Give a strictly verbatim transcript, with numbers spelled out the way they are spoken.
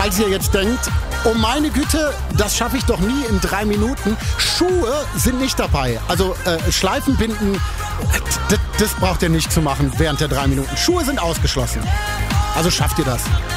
falls ihr jetzt denkt, oh meine Güte, das schaffe ich doch nie in drei Minuten. Schuhe sind nicht dabei. Also äh, Schleifen binden, das, das braucht ihr nicht zu machen während der drei Minuten. Schuhe sind ausgeschlossen. Also schafft ihr das.